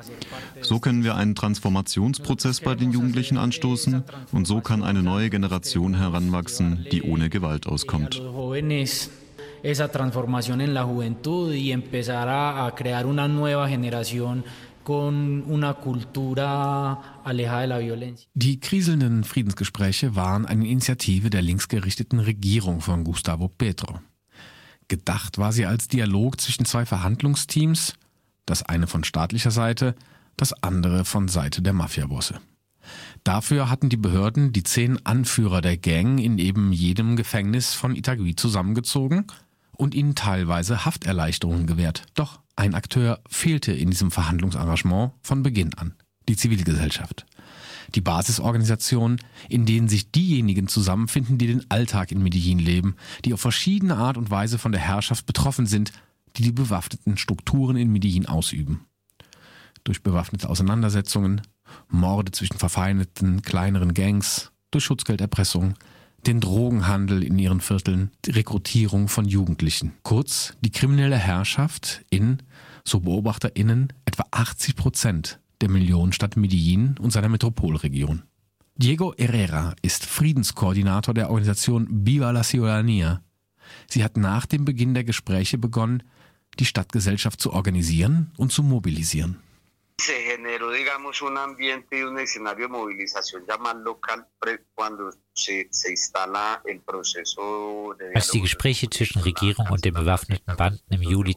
So können wir einen Transformationsprozess bei den Jugendlichen anstoßen und so kann eine neue Generation heranwachsen, die ohne Gewalt auskommt. Esa transformación en la juventud y empezar a crear una nueva generación con una cultura alejada de la violencia. Die kriselnden Friedensgespräche waren eine Initiative der linksgerichteten Regierung von Gustavo Petro. Gedacht war sie als Dialog zwischen zwei Verhandlungsteams, das eine von staatlicher Seite, das andere von Seite der Mafiabosse. Dafür hatten die Behörden die 10 Anführer der Gang in eben jedem Gefängnis von Itagüí zusammengezogen und ihnen teilweise Hafterleichterungen gewährt. Doch ein Akteur fehlte in diesem Verhandlungsarrangement von Beginn an: die Zivilgesellschaft. Die Basisorganisationen, in denen sich diejenigen zusammenfinden, die den Alltag in Medellín leben, die auf verschiedene Art und Weise von der Herrschaft betroffen sind, die die bewaffneten Strukturen in Medellín ausüben. Durch bewaffnete Auseinandersetzungen, Morde zwischen verfeindeten kleineren Gangs, durch Schutzgelderpressung, den Drogenhandel in ihren Vierteln, die Rekrutierung von Jugendlichen. Kurz, die kriminelle Herrschaft in, so BeobachterInnen, etwa 80% der Millionenstadt Medellín und seiner Metropolregion. Diego Herrera ist Friedenskoordinator der Organisation Viva la Ciudadanía. Sie hat nach dem Beginn der Gespräche begonnen, die Stadtgesellschaft zu organisieren und zu mobilisieren. Se generó, digamos, un ambiente y un escenario de movilización ya más local cuando se instala el proceso de... Als die Gespräche zwischen Regierung und den bewaffneten Banden im Juli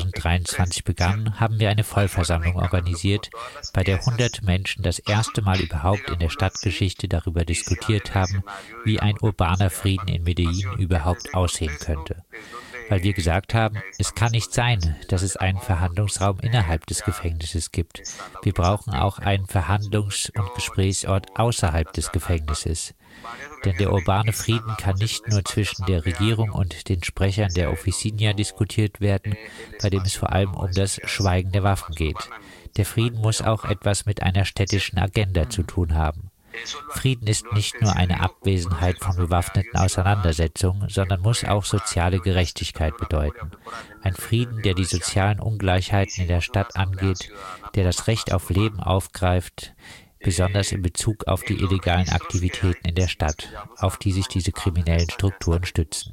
2023 begannen, haben wir eine Vollversammlung organisiert, bei der 100 Menschen das erste Mal überhaupt in der Stadtgeschichte darüber diskutiert haben, wie ein urbaner Frieden in Medellín überhaupt aussehen könnte. Weil wir gesagt haben, es kann nicht sein, dass es einen Verhandlungsraum innerhalb des Gefängnisses gibt. Wir brauchen auch einen Verhandlungs- und Gesprächsort außerhalb des Gefängnisses. Denn der urbane Frieden kann nicht nur zwischen der Regierung und den Sprechern der Oficina diskutiert werden, bei dem es vor allem um das Schweigen der Waffen geht. Der Frieden muss auch etwas mit einer städtischen Agenda zu tun haben. Frieden ist nicht nur eine Abwesenheit von bewaffneten Auseinandersetzungen, sondern muss auch soziale Gerechtigkeit bedeuten. Ein Frieden, der die sozialen Ungleichheiten in der Stadt angeht, der das Recht auf Leben aufgreift, besonders in Bezug auf die illegalen Aktivitäten in der Stadt, auf die sich diese kriminellen Strukturen stützen.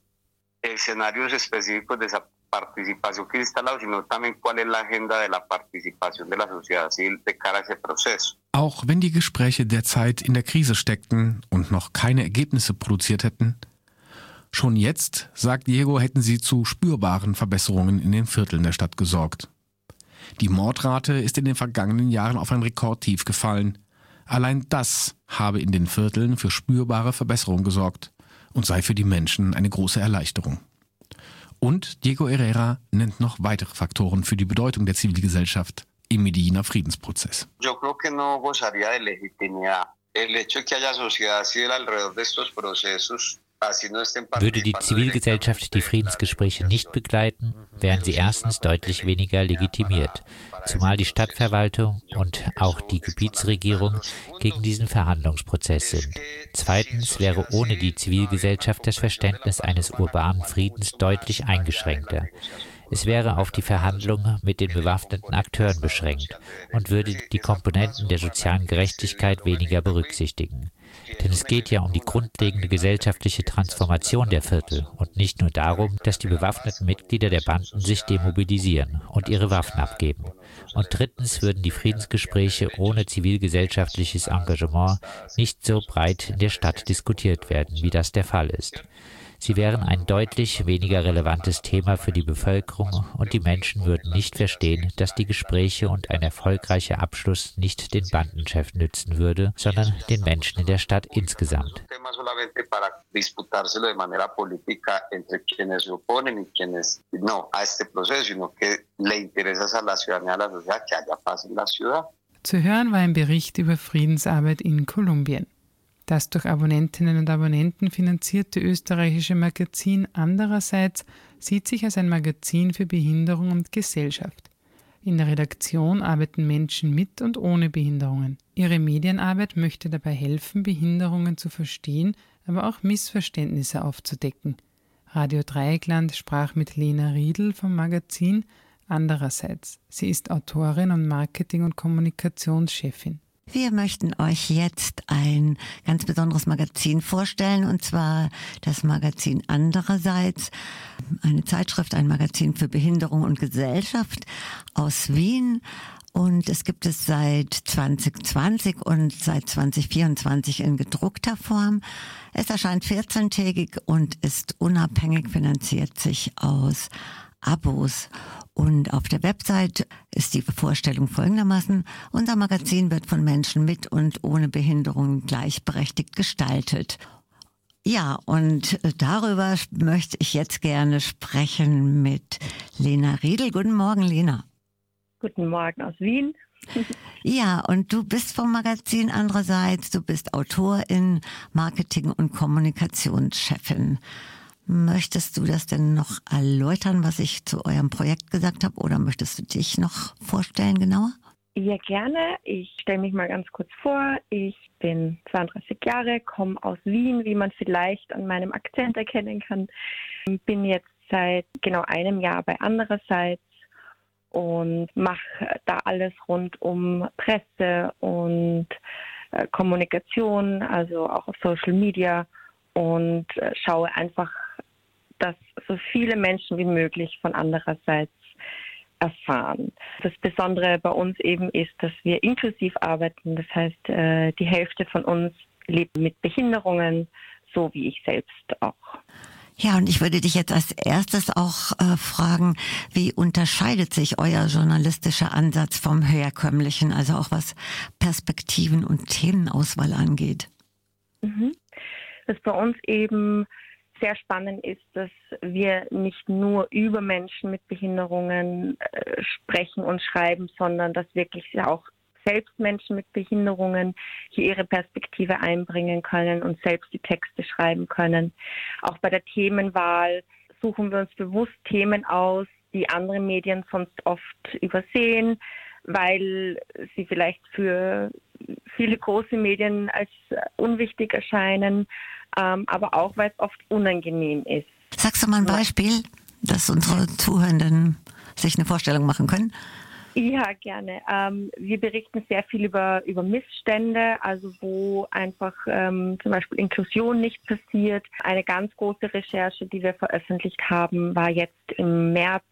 Participación que instalado, sino también cuál es la agenda de la participación de la sociedad civil de cara a ese proceso. Auch wenn die Gespräche derzeit in der Krise steckten und noch keine Ergebnisse produziert hätten, schon jetzt, sagt Diego, hätten sie zu spürbaren Verbesserungen in den Vierteln der Stadt gesorgt. Die Mordrate ist in den vergangenen Jahren auf ein Rekordtief gefallen. Allein das habe in den Vierteln für spürbare Verbesserungen gesorgt und sei für die Menschen eine große Erleichterung. Und Diego Herrera nennt noch weitere Faktoren für die Bedeutung der Zivilgesellschaft im Medelliner Friedensprozess. Yo creo que no gozaría de legitimidad. El hecho de que haya sociedad civil alrededor de estos procesos. Würde die Zivilgesellschaft die Friedensgespräche nicht begleiten, wären sie erstens deutlich weniger legitimiert, zumal die Stadtverwaltung und auch die Gebietsregierung gegen diesen Verhandlungsprozess sind. Zweitens wäre ohne die Zivilgesellschaft das Verständnis eines urbanen Friedens deutlich eingeschränkter. Es wäre auf die Verhandlungen mit den bewaffneten Akteuren beschränkt und würde die Komponenten der sozialen Gerechtigkeit weniger berücksichtigen. Denn es geht ja um die grundlegende gesellschaftliche Transformation der Viertel und nicht nur darum, dass die bewaffneten Mitglieder der Banden sich demobilisieren und ihre Waffen abgeben. Und drittens würden die Friedensgespräche ohne zivilgesellschaftliches Engagement nicht so breit in der Stadt diskutiert werden, wie das der Fall ist. Sie wären ein deutlich weniger relevantes Thema für die Bevölkerung und die Menschen würden nicht verstehen, dass die Gespräche und ein erfolgreicher Abschluss nicht den Bandenchefs nützen würde, sondern den Menschen in der Stadt insgesamt. Zu hören war ein Bericht über Friedensarbeit in Kolumbien. Das durch Abonnentinnen und Abonnenten finanzierte österreichische Magazin andererseits sieht sich als ein Magazin für Behinderung und Gesellschaft. In der Redaktion arbeiten Menschen mit und ohne Behinderungen. Ihre Medienarbeit möchte dabei helfen, Behinderungen zu verstehen, aber auch Missverständnisse aufzudecken. Radio Dreieckland sprach mit Lena Riedl vom Magazin, andererseits. Sie ist Autorin und Marketing- und Kommunikationschefin. Wir möchten euch jetzt ein ganz besonderes Magazin vorstellen, und zwar das Magazin Andererseits, eine Zeitschrift, ein Magazin für Behinderung und Gesellschaft aus Wien. Und es gibt es seit 2020 und seit 2024 in gedruckter Form. Es erscheint 14-tägig und ist unabhängig, finanziert sich aus Abos. Und auf der Website ist die Vorstellung folgendermaßen: Unser Magazin wird von Menschen mit und ohne Behinderung gleichberechtigt gestaltet. Ja, und darüber möchte ich jetzt gerne sprechen mit Lena Riedel. Guten Morgen, Lena. Guten Morgen aus Wien. Ja, und du bist vom Magazin Andererseits, du bist Autorin, Marketing- und Kommunikationschefin. Möchtest du das denn noch erläutern, was ich zu eurem Projekt gesagt habe, oder möchtest du dich noch vorstellen genauer? Ja, gerne. Ich stelle mich mal ganz kurz vor. Ich bin 32 Jahre, komme aus Wien, wie man vielleicht an meinem Akzent erkennen kann. Bin jetzt seit genau einem Jahr bei Andererseits und mache da alles rund um Presse und Kommunikation, also auch auf Social Media, und schaue einfach, dass so viele Menschen wie möglich von Andererseits erfahren. Das Besondere bei uns eben ist, dass wir inklusiv arbeiten. Das heißt, die Hälfte von uns lebt mit Behinderungen, so wie ich selbst auch. Ja, und ich würde dich jetzt als erstes auch fragen, wie unterscheidet sich euer journalistischer Ansatz vom herkömmlichen, also auch was Perspektiven und Themenauswahl angeht? Was bei uns eben sehr spannend ist, dass wir nicht nur über Menschen mit Behinderungen sprechen und schreiben, sondern dass wirklich auch selbst Menschen mit Behinderungen hier ihre Perspektive einbringen können und selbst die Texte schreiben können. Auch bei der Themenwahl suchen wir uns bewusst Themen aus, die andere Medien sonst oft übersehen, weil sie vielleicht für viele große Medien als unwichtig erscheinen, aber auch, weil es oft unangenehm ist. Sagst du mal ein Beispiel, dass unsere Zuhörenden sich eine Vorstellung machen können? Ja, gerne. Wir berichten sehr viel über Missstände, also wo einfach zum Beispiel Inklusion nicht passiert. Eine ganz große Recherche, die wir veröffentlicht haben, war jetzt im März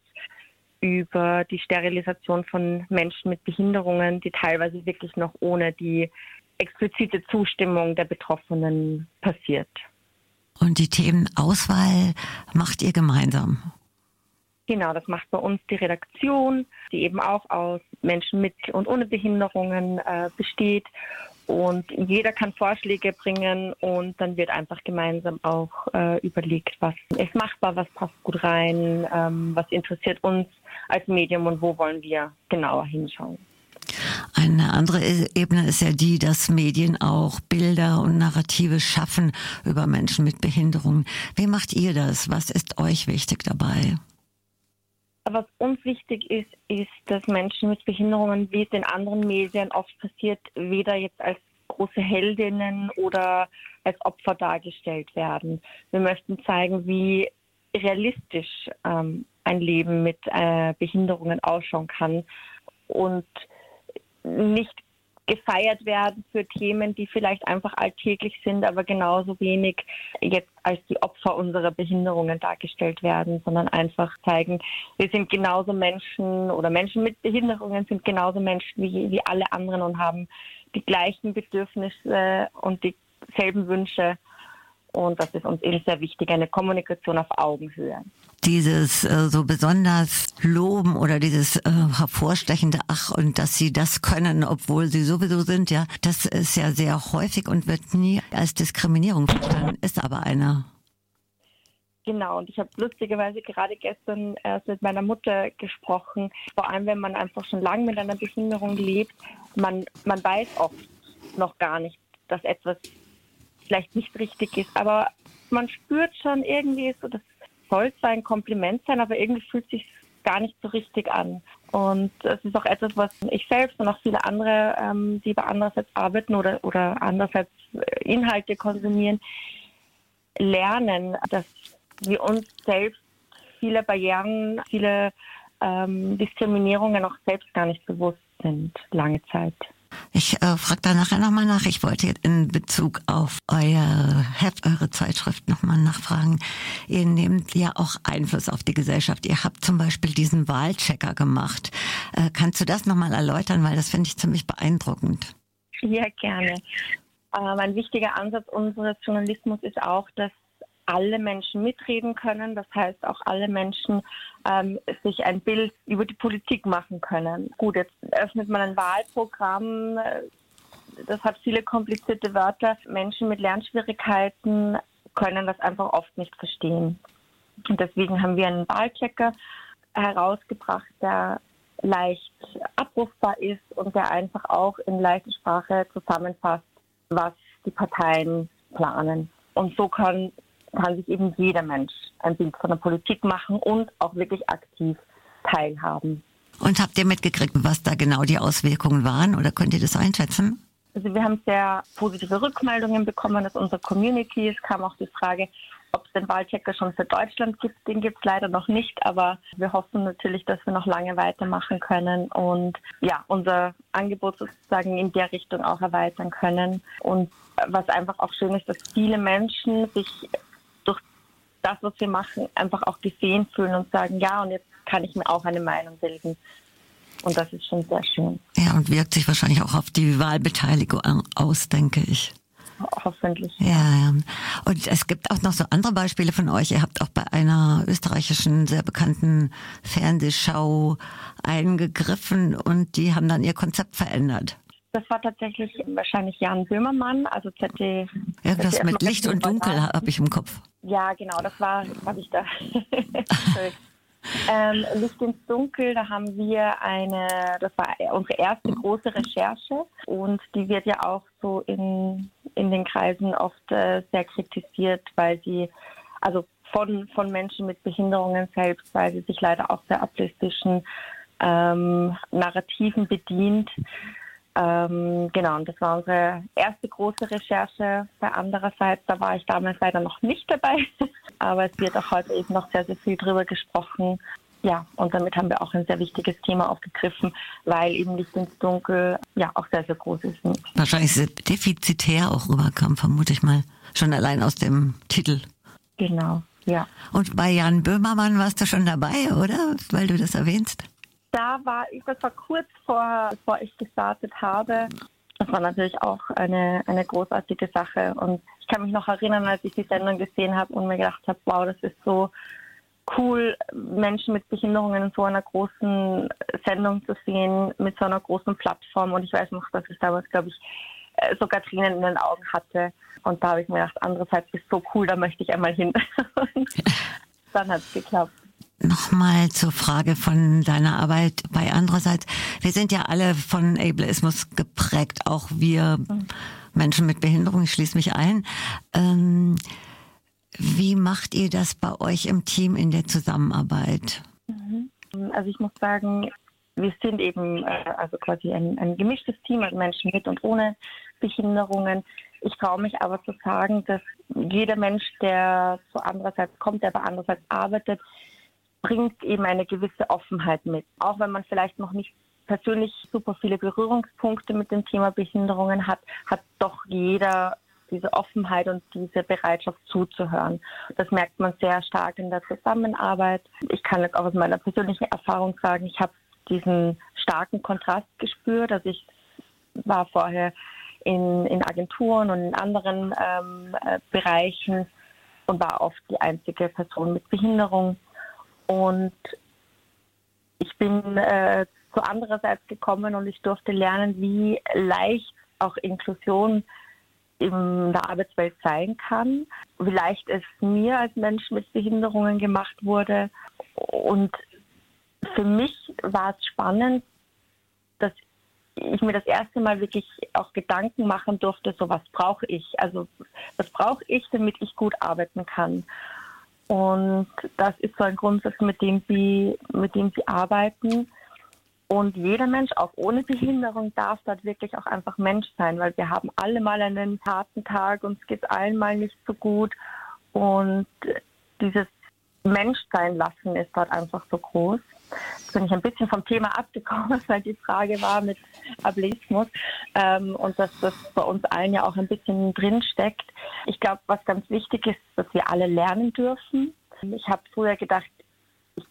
über die Sterilisation von Menschen mit Behinderungen, die teilweise wirklich noch ohne die explizite Zustimmung der Betroffenen passiert. Und die Themenauswahl macht ihr gemeinsam? Genau, das macht bei uns die Redaktion, die eben auch aus Menschen mit und ohne Behinderungen besteht. Und jeder kann Vorschläge bringen und dann wird einfach gemeinsam auch überlegt, was ist machbar, was passt gut rein, was interessiert uns als Medium und wo wollen wir genauer hinschauen. Eine andere Ebene ist ja die, dass Medien auch Bilder und Narrative schaffen über Menschen mit Behinderungen. Wie macht ihr das? Was ist euch wichtig dabei? Was uns wichtig ist, dass Menschen mit Behinderungen, wie es in anderen Medien oft passiert, weder jetzt als große Heldinnen oder als Opfer dargestellt werden. Wir möchten zeigen, wie realistisch ein Leben mit Behinderungen ausschauen kann und nicht gefeiert werden für Themen, die vielleicht einfach alltäglich sind, aber genauso wenig jetzt als die Opfer unserer Behinderungen dargestellt werden, sondern einfach zeigen, wir sind genauso Menschen oder Menschen mit Behinderungen sind genauso Menschen wie alle anderen und haben die gleichen Bedürfnisse und dieselben Wünsche. Und das ist uns eben sehr wichtig, eine Kommunikation auf Augenhöhe. Dieses so besonders Loben oder dieses hervorstechende Ach und dass sie das können, obwohl sie sowieso sind, ja, das ist ja sehr häufig und wird nie als Diskriminierung verstanden, ist aber eine. Genau, und ich habe lustigerweise gerade gestern erst mit meiner Mutter gesprochen, vor allem wenn man einfach schon lange mit einer Behinderung lebt, man weiß oft noch gar nicht, dass etwas vielleicht nicht richtig ist, aber man spürt schon irgendwie so, das soll zwar ein Kompliment sein, aber irgendwie fühlt es sich gar nicht so richtig an. Und das ist auch etwas, was ich selbst und auch viele andere, die bei Andererseits arbeiten oder Andererseits Inhalte konsumieren, lernen, dass wir uns selbst viele Barrieren, viele Diskriminierungen auch selbst gar nicht bewusst sind, lange Zeit. Ich frage da nachher nochmal nach. Ich wollte jetzt in Bezug auf euer Heft, eure Zeitschrift nochmal nachfragen. Ihr nehmt ja auch Einfluss auf die Gesellschaft. Ihr habt zum Beispiel diesen Wahlchecker gemacht. Kannst du das nochmal erläutern? Weil das finde ich ziemlich beeindruckend. Ja, gerne. Ein wichtiger Ansatz unseres Journalismus ist auch, dass alle Menschen mitreden können. Das heißt, auch alle Menschen sich ein Bild über die Politik machen können. Gut, jetzt öffnet man ein Wahlprogramm. Das hat viele komplizierte Wörter. Menschen mit Lernschwierigkeiten können das einfach oft nicht verstehen. Und deswegen haben wir einen Wahlchecker herausgebracht, der leicht abrufbar ist und der einfach auch in leichter Sprache zusammenfasst, was die Parteien planen. Und so kann sich eben jeder Mensch ein Bild von der Politik machen und auch wirklich aktiv teilhaben. Und habt ihr mitgekriegt, was da genau die Auswirkungen waren, oder könnt ihr das einschätzen? Also wir haben sehr positive Rückmeldungen bekommen aus unserer Community. Es kam auch die Frage, ob es den Wahlchecker schon für Deutschland gibt. Den gibt es leider noch nicht, aber wir hoffen natürlich, dass wir noch lange weitermachen können und ja, unser Angebot sozusagen in der Richtung auch erweitern können. Und was einfach auch schön ist, dass viele Menschen sich durch das, was wir machen, einfach auch gesehen fühlen und sagen, ja, und jetzt kann ich mir auch eine Meinung bilden. Und das ist schon sehr schön. Ja, und wirkt sich wahrscheinlich auch auf die Wahlbeteiligung aus, denke ich. Hoffentlich. Ja. Und es gibt auch noch so andere Beispiele von euch. Ihr habt auch bei einer österreichischen, sehr bekannten Fernsehshow eingegriffen und die haben dann ihr Konzept verändert. Das war tatsächlich wahrscheinlich Jan Böhmermann, also ZDF. Irgendwas mit Licht und Dunkel habe ich im Kopf. Ja, genau, das war, was ich da. Licht ins Dunkel, da haben wir das war unsere erste große Recherche und die wird ja auch so in den Kreisen oft sehr kritisiert, weil sie, also von Menschen mit Behinderungen selbst, weil sie sich leider auch sehr ablistischen Narrativen bedient. Genau, und das war unsere erste große Recherche. Bei andererseits, da war ich damals leider noch nicht dabei, aber es wird auch heute eben noch sehr, sehr viel drüber gesprochen. Ja, und damit haben wir auch ein sehr wichtiges Thema aufgegriffen, weil eben Licht ins Dunkel ja auch sehr, sehr groß ist. Wahrscheinlich sehr defizitär auch rüberkam, vermute ich mal, schon allein aus dem Titel. Genau, ja. Und bei Jan Böhmermann warst du schon dabei, oder? Weil du das erwähnst. Das war kurz bevor ich gestartet habe. Das war natürlich auch eine großartige Sache. Und ich kann mich noch erinnern, als ich die Sendung gesehen habe und mir gedacht habe, wow, das ist so cool, Menschen mit Behinderungen in so einer großen Sendung zu sehen, mit so einer großen Plattform. Und ich weiß noch, dass ich damals, glaube ich, sogar Tränen in den Augen hatte. Und da habe ich mir gedacht, andererseits ist so cool, da möchte ich einmal hin. Dann hat es geklappt. Nochmal zur Frage von deiner Arbeit bei andererseits. Wir sind ja alle von Ableismus geprägt, auch wir Menschen mit Behinderung, ich schließe mich ein. Wie macht ihr das bei euch im Team in der Zusammenarbeit? Also ich muss sagen, wir sind eben also quasi ein gemischtes Team, also Menschen mit und ohne Behinderungen. Ich traue mich aber zu sagen, dass jeder Mensch, der zu andererseits kommt, der bei andererseits arbeitet, bringt eben eine gewisse Offenheit mit. Auch wenn man vielleicht noch nicht persönlich super viele Berührungspunkte mit dem Thema Behinderungen hat doch jeder diese Offenheit und diese Bereitschaft zuzuhören. Das merkt man sehr stark in der Zusammenarbeit. Ich kann jetzt auch aus meiner persönlichen Erfahrung sagen, ich habe diesen starken Kontrast gespürt. Also ich war vorher in Agenturen und in anderen Bereichen und war oft die einzige Person mit Behinderung. Und ich bin zu andererseits gekommen und ich durfte lernen, wie leicht auch Inklusion in der Arbeitswelt sein kann, wie leicht es mir als Mensch mit Behinderungen gemacht wurde. Und für mich war es spannend, dass ich mir das erste Mal wirklich auch Gedanken machen durfte, so was brauche ich? Also was brauche ich, damit ich gut arbeiten kann? Und das ist so ein Grundsatz, mit dem sie arbeiten. Und jeder Mensch, auch ohne Behinderung, darf dort wirklich auch einfach Mensch sein, weil wir haben alle mal einen harten Tag, uns geht es allen mal nicht so gut. Und dieses Menschsein lassen ist dort einfach so groß. Jetzt bin ich ein bisschen vom Thema abgekommen, weil die Frage war mit Ableismus und dass das bei uns allen ja auch ein bisschen drin steckt. Ich glaube, was ganz wichtig ist, dass wir alle lernen dürfen. Ich habe früher gedacht, ich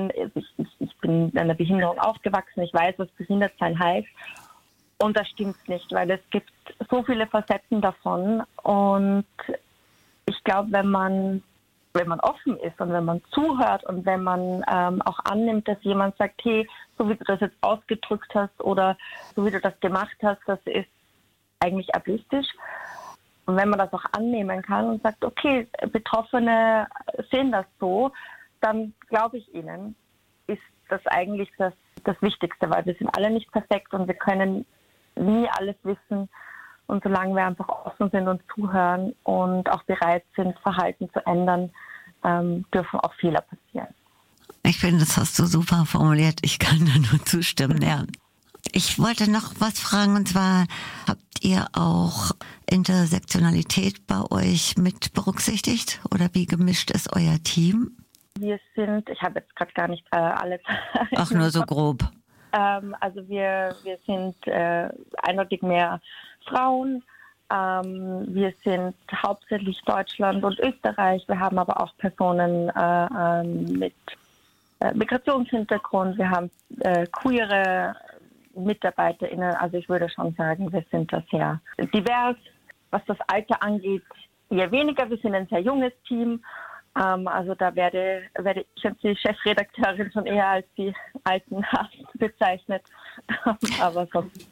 bin in einer Behinderung aufgewachsen, ich weiß, was Behindertsein heißt. Und das stimmt nicht, weil es gibt so viele Facetten davon. Und ich glaube, wenn man offen ist und wenn man zuhört und wenn man auch annimmt, dass jemand sagt, hey, so wie du das jetzt ausgedrückt hast oder so wie du das gemacht hast, das ist eigentlich ableistisch. Und wenn man das auch annehmen kann und sagt, okay, Betroffene sehen das so, dann glaube ich ihnen, ist das eigentlich das Wichtigste, weil wir sind alle nicht perfekt und wir können nie alles wissen. Und solange wir einfach offen sind und zuhören und auch bereit sind, Verhalten zu ändern, dürfen auch Fehler passieren. Ich finde, das hast du super formuliert. Ich kann da nur zustimmen, ja. Ich wollte noch was fragen, und zwar, habt ihr auch Intersektionalität bei euch mit berücksichtigt oder wie gemischt ist euer Team? Wir sind, ich habe jetzt gerade gar nicht alles. Ach, nur so grob. Also wir sind eindeutig mehr Frauen. Wir sind hauptsächlich Deutschland und Österreich. Wir haben aber auch Personen mit Migrationshintergrund. Wir haben queere MitarbeiterInnen. Also ich würde schon sagen, wir sind da sehr divers. Was das Alter angeht, eher weniger. Wir sind ein sehr junges Team. Also da werde ich als die Chefredakteurin schon eher als die alten Hasen bezeichnet. Aber sonst,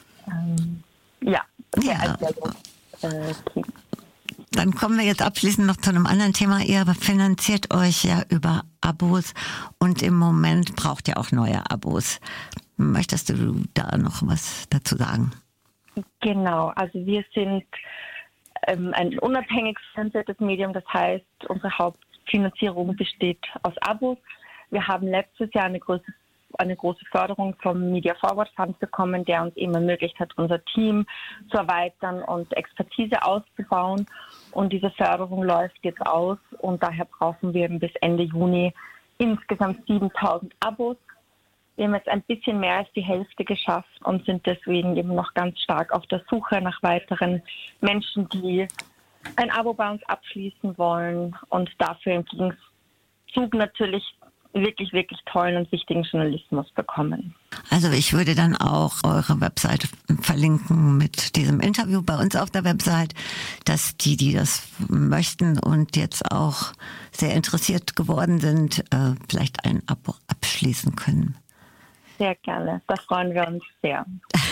ja, sehr alt Team. Dann kommen wir jetzt abschließend noch zu einem anderen Thema. Ihr finanziert euch ja über Abos und im Moment braucht ihr auch neue Abos. Möchtest du da noch was dazu sagen? Genau, also wir sind ein unabhängig finanziertes Medium, das heißt, unsere Hauptfinanzierung besteht aus Abos. Wir haben letztes Jahr eine große Förderung vom Media Forward Fund bekommen, der uns eben ermöglicht hat, unser Team zu erweitern und Expertise auszubauen. Und diese Förderung läuft jetzt aus und daher brauchen wir bis Ende Juni insgesamt 7.000 Abos. Wir haben jetzt ein bisschen mehr als die Hälfte geschafft und sind deswegen eben noch ganz stark auf der Suche nach weiteren Menschen, die ein Abo bei uns abschließen wollen und dafür im Gegenzug natürlich wirklich, wirklich tollen und wichtigen Journalismus bekommen. Also ich würde dann auch eure Webseite verlinken mit diesem Interview bei uns auf der Website, dass die das möchten und jetzt auch sehr interessiert geworden sind, vielleicht ein Abo abschließen können. Sehr gerne, da freuen wir uns sehr.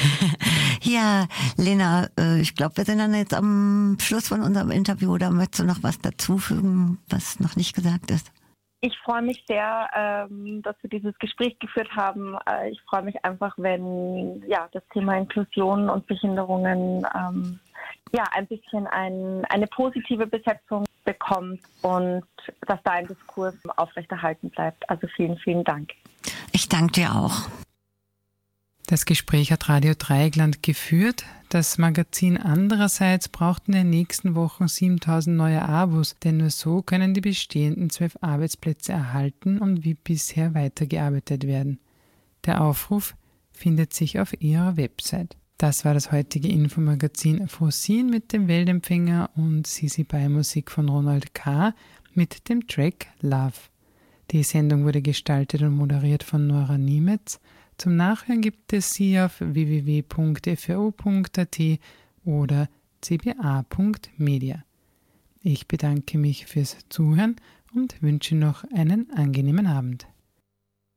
Ja, Lena, ich glaube, wir sind dann jetzt am Schluss von unserem Interview. Oder möchtest du noch was dazufügen, was noch nicht gesagt ist? Ich freue mich sehr, dass wir dieses Gespräch geführt haben. Ich freue mich einfach, wenn das Thema Inklusion und Behinderungen ein bisschen eine positive Besetzung bekommt und dass da ein Diskurs aufrechterhalten bleibt. Also vielen, vielen Dank. Ich danke dir auch. Das Gespräch hat Radio Dreieckland geführt. Das Magazin andererseits braucht in den nächsten Wochen 7.000 neue Abos, denn nur so können die bestehenden 12 Arbeitsplätze erhalten und wie bisher weitergearbeitet werden. Der Aufruf findet sich auf ihrer Website. Das war das heutige Infomagazin Frosin mit dem Weltempfänger und Sisi bei Musik von Ronald K. mit dem Track Love. Die Sendung wurde gestaltet und moderiert von Nora Niemetz. Zum Nachhören gibt es sie auf www.fro.at oder cba.media. Ich bedanke mich fürs Zuhören und wünsche noch einen angenehmen Abend.